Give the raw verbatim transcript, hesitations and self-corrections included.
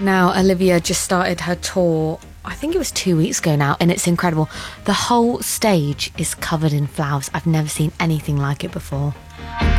now, Olivia just started her tour, I think it was two weeks ago now, and it's incredible. The whole stage is covered in flowers. I've never seen anything like it before.